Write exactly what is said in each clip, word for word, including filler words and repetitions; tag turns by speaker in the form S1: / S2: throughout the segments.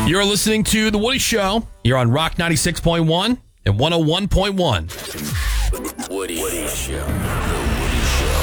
S1: You're listening to The Woody Show. You're on Rock ninety-six point one and one oh one point one.
S2: Woody, Woody Show. The Woody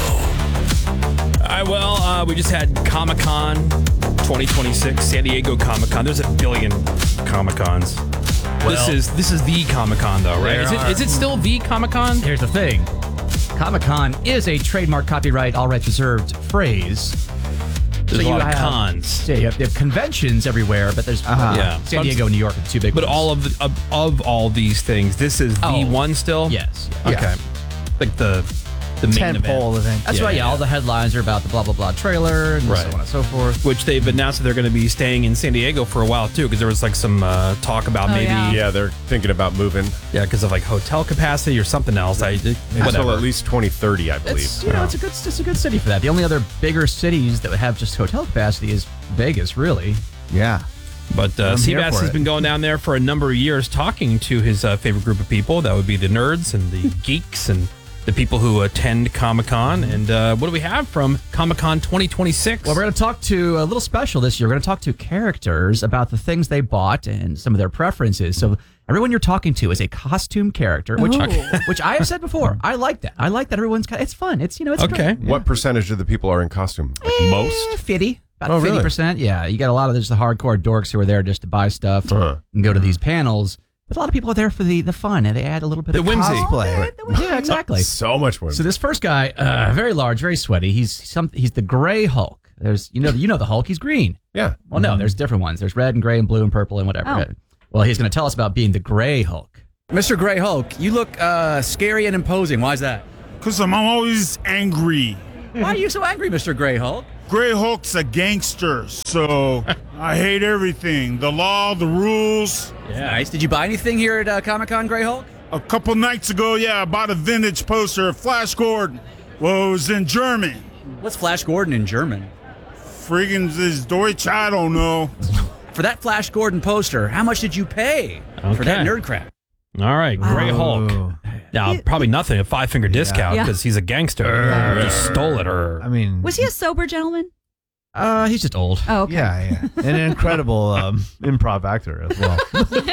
S2: Show.
S1: All right, well, uh, we just had Comic-Con twenty twenty-six, San Diego Comic-Con. There's a billion Comic-Cons.
S3: Well,
S1: this is this is the Comic-Con, though, right? Is it,
S3: are-
S1: is it still the Comic-Con?
S3: Here's the thing. Comic-Con is a trademark, copyright, all rights reserved phrase.
S1: There's
S3: So
S1: a lot
S3: you
S1: of
S3: have-
S1: cons.
S3: Yeah, you have, you have conventions everywhere, but there's
S4: Uh-huh.
S1: Yeah.
S3: San Diego, New York are the two big
S1: But
S3: ones.
S1: all of, the, of of all these things, this is the
S3: Oh.
S1: one still?
S3: Yes.
S1: Okay. Like the the main event.
S4: Tentpole event.
S3: That's
S1: Yeah,
S3: right, yeah,
S1: yeah.
S3: all the headlines are about the blah, blah, blah trailer and
S1: Right.
S3: so on and so forth.
S1: Which they've announced that they're going to be staying in San Diego for a while, too, because there was like some uh, talk about
S5: Oh,
S1: maybe,
S5: yeah.
S1: yeah,
S6: Yeah, they're thinking about moving
S1: because of like hotel capacity or something else. I,
S6: until
S1: whatever.
S6: at least twenty thirty, I believe.
S3: It's, you know, it's a good, it's a good city for that. The only other bigger cities that would have just hotel capacity is Vegas, really.
S4: Yeah.
S1: But uh,
S4: I'm here
S1: Seabass
S4: for
S1: has
S4: it.
S1: been going down there for a number of years talking to his uh, favorite group of people. That would be the nerds and the geeks and the people who attend Comic-Con. And uh, what do we have from Comic-Con twenty twenty-six?
S3: Well, we're going to talk to a little special this year. We're going to talk to characters about the things they bought and some of their preferences. So everyone you're talking to is a costume character, which which I have said before. I like that. I like that everyone's got, it's fun. It's, you know, it's
S1: Okay.
S3: great.
S6: What percentage of the people are in costume? Like
S3: Eh,
S6: most?
S3: fifty. About
S6: Oh,
S3: fifty
S6: really?
S3: percent. Yeah. You got a lot of just the hardcore dorks who are there just to buy stuff
S6: Uh-huh.
S3: and go to these panels. But a lot of people are there for the, the fun, and they add a little bit
S1: The
S3: of
S1: whimsy.
S4: Cosplay.
S3: Yeah, exactly.
S6: So much more.
S3: So this first guy, uh, very large, very sweaty. He's some. He's the Gray Hulk. There's, you know, you know the Hulk. He's green.
S6: yeah.
S3: Well, no, there's different ones. There's red and gray and blue and purple and whatever.
S5: Oh.
S3: Well, he's going to tell us about being the Gray Hulk. Mister Gray Hulk, you look uh, scary and imposing. Why is that?
S7: Because I'm always angry.
S3: Why are you so angry, Mister Gray Hulk?
S7: Gray Hulk's a gangster, so I hate everything. The law, the rules.
S3: Yeah. Nice. Did you buy anything here at uh, Comic Con, Gray Hulk?
S7: A couple nights ago, yeah, I bought a vintage poster of Flash Gordon. Well, it was in German.
S3: What's Flash Gordon in German?
S7: Friggin' this Deutsch, I don't know.
S3: For that Flash Gordon poster, how much did you pay for that
S1: Okay.
S3: nerd crap?
S1: All right, Gray Hulk.
S4: Oh.
S1: Now, probably nothing, a five-finger discount
S5: Yeah.
S1: because he's a gangster. He just stole it. Or
S4: I mean,
S5: Was he a sober gentleman?
S3: Uh, he's just old.
S5: Oh, okay.
S4: yeah, yeah. And an incredible um, improv actor as well.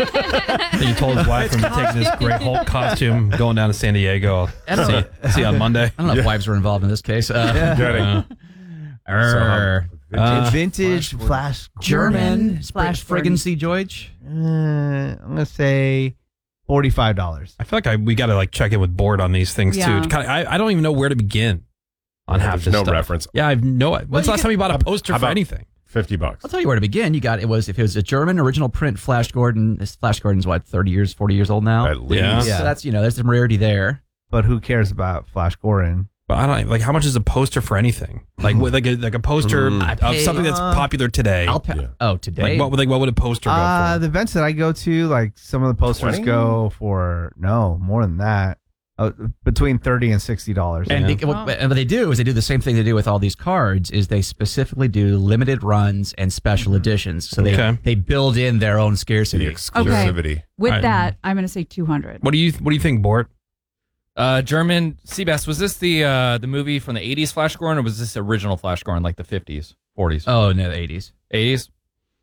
S1: he told his wife from taking his Gray Hulk costume, going down to San Diego.
S3: I don't
S1: See,
S3: know.
S1: see you on Monday.
S3: I don't know if wives were involved in this case. Uh,
S6: Getting.
S3: err.
S1: Uh,
S4: Vintage Flash
S3: German.
S5: Flash
S3: Friggin'
S5: Gordon.
S3: C. George.
S4: Uh, I'm gonna say forty-five dollars.
S1: I feel like I, we got to like check in with Board on these things
S5: Yeah.
S1: too. Kinda, I, I don't even know where to begin on
S6: Yeah,
S1: half
S6: there's
S1: this
S6: no
S1: stuff.
S6: reference.
S1: Yeah, I've no. When's
S3: you
S1: the last
S3: can-
S1: time you bought a poster
S6: How
S1: for
S6: about-
S1: anything?
S6: fifty bucks.
S3: I'll tell you where to begin. You got it was if it was a German original print Flash Gordon. This Flash Gordon's what, thirty years, forty years old now.
S6: At least.
S1: Yeah.
S3: So that's, you know, there's some rarity there.
S4: But who cares about Flash Gordon?
S1: But I don't like how much is a poster for anything? Like what- like a, like a poster
S6: Mm.
S3: I
S1: of
S3: pay-
S1: something that's
S4: uh,
S1: popular today.
S3: I'll pay.
S6: Yeah.
S3: Oh, today.
S1: Like what would like what would a poster go
S4: Uh,
S1: for?
S4: the events that I go to, like some of the posters
S6: twenty?
S4: go for no more than that, uh, between thirty and sixty dollars.
S3: And,
S1: Yeah.
S3: they, what, and what they do is they do the same thing they do with all these cards is they specifically do limited runs and special editions. So they,
S1: Okay.
S3: they build in their own
S6: The
S3: scarcity.
S6: exclusivity.
S5: With
S1: Right.
S5: that, I'm going to say two hundred.
S1: What do you what do you think, Bort?
S8: Uh, German Seabass, was this the uh, the movie from the eighties Flash Gordon, or was this original Flash Gordon, like the fifties, forties,
S3: Oh, no, the eighties.
S8: eighties?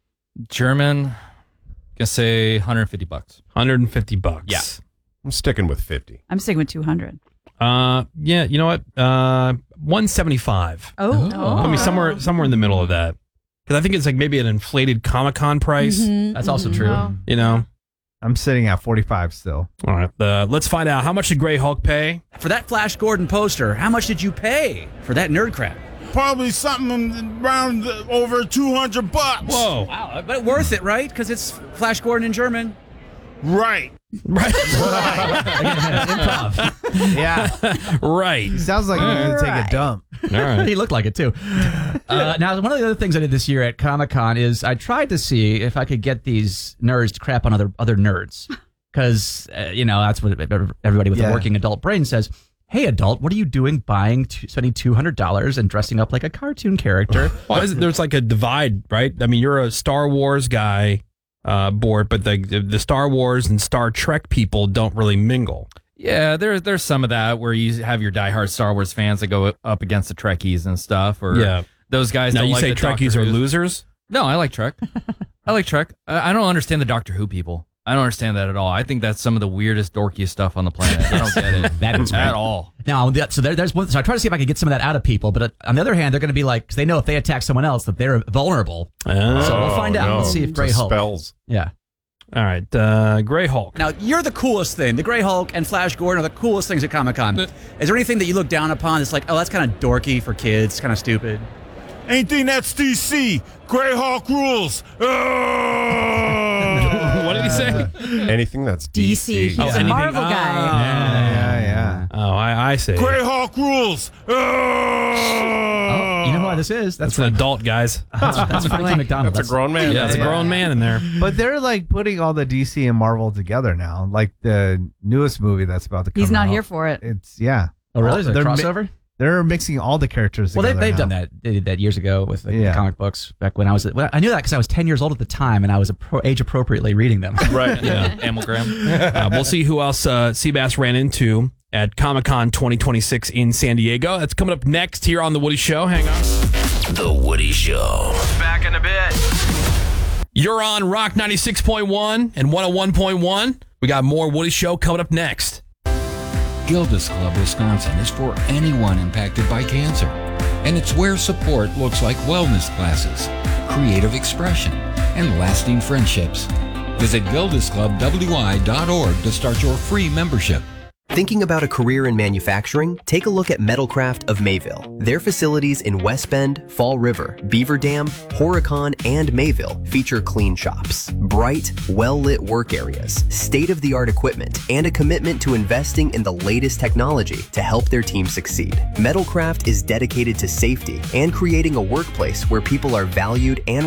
S8: German, gonna say one hundred fifty bucks.
S1: one hundred fifty bucks.
S8: Yeah.
S6: I'm sticking with fifty.
S5: I'm sticking with two hundred.
S1: Uh, yeah. You know what? Uh, one seventy-five.
S5: Oh.
S3: Oh.
S1: Put me somewhere somewhere in the middle of that because I think it's like maybe an inflated Comic Con price.
S5: Mhm,
S3: That's also
S5: mhm.
S3: true.
S5: Oh.
S1: You know.
S4: I'm sitting at forty-five still.
S1: All right. Uh, let's find out how much did Gray Hulk pay.
S3: For that Flash Gordon poster, how much did you pay for that nerd crap?
S7: Probably something around over two hundred bucks.
S1: Whoa.
S3: Wow, but worth it, right? Because it's Flash Gordon in German.
S7: Right.
S1: Right.
S3: Improv.
S4: Yeah,
S1: right.
S4: sounds like you're gonna take a dump.
S1: All right.
S3: He looked like it too. Uh, now, one of the other things I did this year at Comic Con is I tried to see if I could get these nerds to crap on other other nerds, because uh, you know that's what everybody with
S4: Yeah.
S3: a working adult brain says. Hey, adult, what are you doing buying, t- spending two hundred dollars and dressing up like a cartoon character?
S1: Well, is it- there's like a divide, right? I mean, you're a Star Wars guy, uh, Board, but the the Star Wars and Star Trek people don't really mingle.
S8: Yeah, there's there's some of that where you have your diehard Star Wars fans that go up against the Trekkies and stuff, or
S1: Yeah.
S8: those guys.
S1: Now
S8: don't
S1: you
S8: like
S1: say
S8: the Doctor
S1: Trekkies are
S8: Who's.
S1: losers.
S8: No, I like Trek. I like Trek. I, I don't understand the Doctor Who people. I don't understand that at all. I think that's some of the weirdest, dorkiest stuff on the planet. I don't get it
S3: That is
S8: at
S3: right.
S8: all.
S3: Now, the- so there, there's one. So I try to see if I can get some of that out of people, but uh, on the other hand, they're going to be like, because they know if they attack someone else that they're vulnerable.
S1: Uh,
S3: So we'll find out.
S6: no.
S3: Let's see if
S6: It's
S3: Grey
S6: a
S3: Hulk.
S6: spells.
S3: Yeah.
S1: all right, uh, Gray Hulk.
S3: Now, you're the coolest thing. The Grey Hulk and Flash Gordon are the coolest things at Comic Con. Is there anything that you look down upon that's like, oh, that's kind of dorky for kids, kind of stupid?
S7: Anything that's D C, Grey Hawk rules. Ah!
S1: What did he say?
S6: Anything that's
S5: D
S6: D
S5: C.
S6: C.
S5: He's a
S1: anything-
S5: Marvel
S1: Ah.
S5: guy.
S4: Yeah, yeah.
S1: Oh, I, I see.
S7: Grey Hawk rules. Ah!
S3: Oh, you know who this is? That's
S1: That's an adult, guys.
S3: that's, that's Frankie McDonald.
S6: That's a grown man.
S1: Yeah, it's a grown man in there.
S4: But they're like putting all the D C and Marvel together now. Like the newest movie that's about to come
S5: He's not
S4: out.
S5: here for it.
S4: It's, yeah.
S3: Oh, really? Is it a
S4: They're mi-
S3: crossover?
S4: They're mixing all the characters
S3: Well, they,
S4: together.
S3: they've
S4: now.
S3: done that. They did that years ago with the
S4: Yeah.
S3: comic books back when I was. Well, I knew that because I was ten years old at the time, and I was appro- age appropriately reading them.
S6: Right.
S1: Yeah.
S8: Amalgam.
S1: Uh, we'll see who else uh, Seabass ran into at Comic-Con twenty twenty-six in San Diego. That's coming up next here on The Woody Show. Hang on.
S2: The Woody Show.
S1: Back in a bit. You're on Rock ninety-six point one and one oh one point one. We got more Woody Show coming up next.
S9: Gildas Club Wisconsin is for anyone impacted by cancer, and it's where support looks like wellness classes, creative expression, and lasting friendships. Visit gildas club w i dot org to start your free membership.
S10: Thinking about a career in manufacturing? Take a look at Metalcraft of Mayville. Their facilities in West Bend, Fall River, Beaver Dam, Horicon, and Mayville feature clean shops, bright, well-lit work areas, state-of-the-art equipment, and a commitment to investing in the latest technology to help their team succeed. Metalcraft is dedicated to safety and creating a workplace where people are valued and